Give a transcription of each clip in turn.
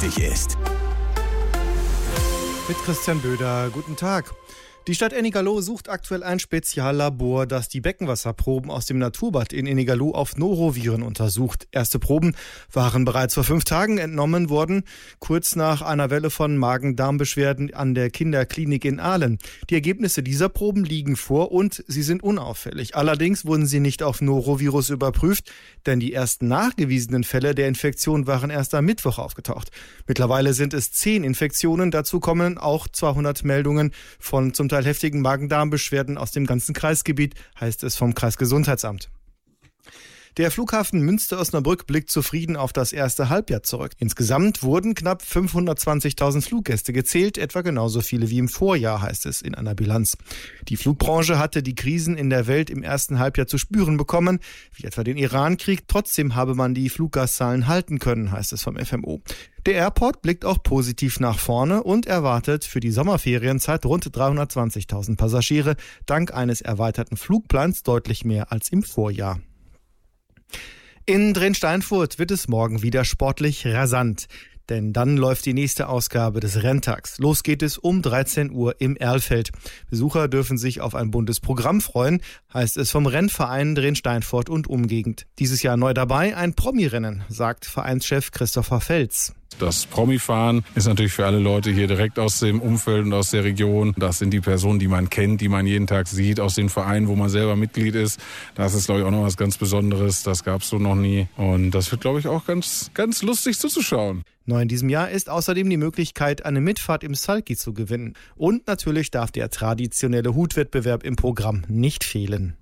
wichtig ist. Mit Christian Böder, guten Tag. Die Stadt Ennigerloh sucht aktuell ein Speziallabor, das die Beckenwasserproben aus dem Naturbad in Ennigerloh auf Noroviren untersucht. Erste Proben waren bereits vor 5 Tagen entnommen worden, kurz nach einer Welle von Magen-Darm-Beschwerden an der Kinderklinik in Aalen. Die Ergebnisse dieser Proben liegen vor und sie sind unauffällig. Allerdings wurden sie nicht auf Norovirus überprüft, denn die ersten nachgewiesenen Fälle der Infektion waren erst am Mittwoch aufgetaucht. Mittlerweile sind es 10 Infektionen, dazu kommen auch 200 Meldungen von zum Teil heftigen Magen-Darm-Beschwerden aus dem ganzen Kreisgebiet, heißt es vom Kreisgesundheitsamt. Der Flughafen Münster-Osnabrück blickt zufrieden auf das erste Halbjahr zurück. Insgesamt wurden knapp 520.000 Fluggäste gezählt, etwa genauso viele wie im Vorjahr, heißt es in einer Bilanz. Die Flugbranche hatte die Krisen in der Welt im ersten Halbjahr zu spüren bekommen, wie etwa den Iran-Krieg. Trotzdem habe man die Fluggastzahlen halten können, heißt es vom FMO. Der Airport blickt auch positiv nach vorne und erwartet für die Sommerferienzeit rund 320.000 Passagiere, dank eines erweiterten Flugplans deutlich mehr als im Vorjahr. In Drensteinfurt wird es morgen wieder sportlich rasant. Denn dann läuft die nächste Ausgabe des Renntags. Los geht es um 13 Uhr im Erlfeld. Besucher dürfen sich auf ein buntes Programm freuen, heißt es vom Rennverein Drensteinfurt und Umgegend. Dieses Jahr neu dabei ein Promi-Rennen, sagt Vereinschef Christopher Fels. Das Promi-Fahren ist natürlich für alle Leute hier direkt aus dem Umfeld und aus der Region. Das sind die Personen, die man kennt, die man jeden Tag sieht, aus den Vereinen, wo man selber Mitglied ist. Das ist, glaube ich, auch noch was ganz Besonderes. Das gab es so noch nie. Und das wird, glaube ich, auch ganz, ganz lustig zuzuschauen. Neu in diesem Jahr ist außerdem die Möglichkeit, eine Mitfahrt im Salki zu gewinnen. Und natürlich darf der traditionelle Hutwettbewerb im Programm nicht fehlen.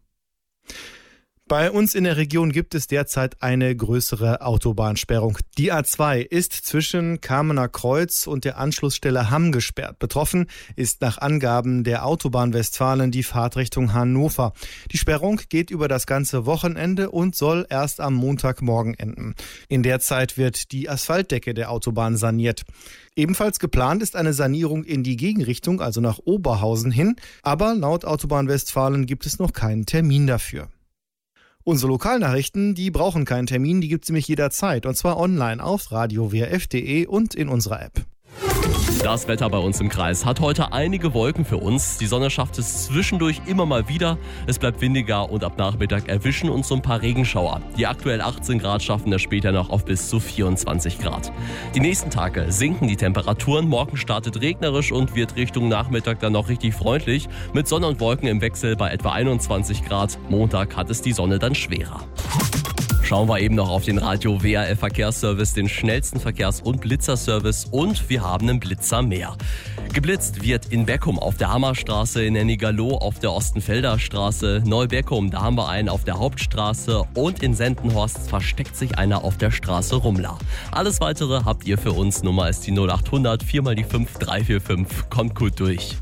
Bei uns in der Region gibt es derzeit eine größere Autobahnsperrung. Die A2 ist zwischen Kamener Kreuz und der Anschlussstelle Hamm gesperrt. Betroffen ist nach Angaben der Autobahn Westfalen die Fahrt Richtung Hannover. Die Sperrung geht über das ganze Wochenende und soll erst am Montagmorgen enden. In der Zeit wird die Asphaltdecke der Autobahn saniert. Ebenfalls geplant ist eine Sanierung in die Gegenrichtung, also nach Oberhausen hin. Aber laut Autobahn Westfalen gibt es noch keinen Termin dafür. Unsere Lokalnachrichten, die brauchen keinen Termin, die gibt's nämlich jederzeit. Und zwar online auf radio-wrf.de und in unserer App. Das Wetter bei uns im Kreis hat heute einige Wolken für uns. Die Sonne schafft es zwischendurch immer mal wieder. Es bleibt windiger und ab Nachmittag erwischen uns so ein paar Regenschauer. Die aktuell 18 Grad schaffen es später noch auf bis zu 24 Grad. Die nächsten Tage sinken die Temperaturen. Morgen startet regnerisch und wird Richtung Nachmittag dann noch richtig freundlich. Mit Sonne und Wolken im Wechsel bei etwa 21 Grad. Montag hat es die Sonne dann schwerer. Schauen wir eben noch auf den Radio WRF Verkehrsservice, den schnellsten Verkehrs- und Blitzerservice, und wir haben einen Blitzer mehr. Geblitzt wird in Beckum auf der Hammerstraße, in Ennigerloh auf der Ostenfelder Straße, Neubeckum, da haben wir einen auf der Hauptstraße, und in Sendenhorst versteckt sich einer auf der Straße Rumla. Alles Weitere habt ihr für uns. Nummer ist die 0800 4 mal die 5 345. Kommt gut durch.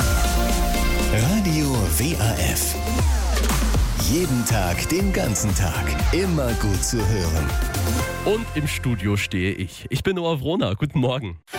Radio WRF. Jeden Tag, den ganzen Tag. Immer gut zu hören. Und im Studio stehe ich. Ich bin Noah Wrohner. Guten Morgen.